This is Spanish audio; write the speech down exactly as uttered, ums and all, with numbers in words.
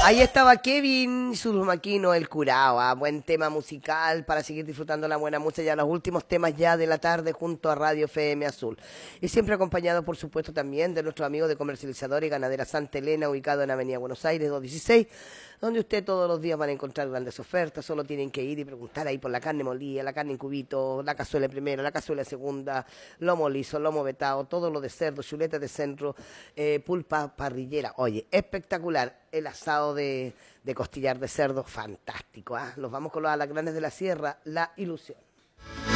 Ahí estaba Kevin Zulmaquino, el curao, ¿ah? Buen tema musical para seguir disfrutando la buena música, ya los últimos temas ya de la tarde junto a Radio F M Azul. Y siempre acompañado, por supuesto, también de nuestro amigo de comercializador y ganadera Santa Elena, ubicado en Avenida Buenos Aires doscientos dieciséis, donde usted todos los días van a encontrar grandes ofertas. Solo tienen que ir y preguntar ahí por la carne molida, la carne en cubito, la cazuela primera, la cazuela segunda, lomo liso, lomo vetado, todo lo de cerdo, chuleta de centro, eh, pulpa parrillera. Oye, espectacular el asado de, de costillar de cerdo, fantástico. ¿Ah? Nos vamos con los alacranes de la sierra, la ilusión.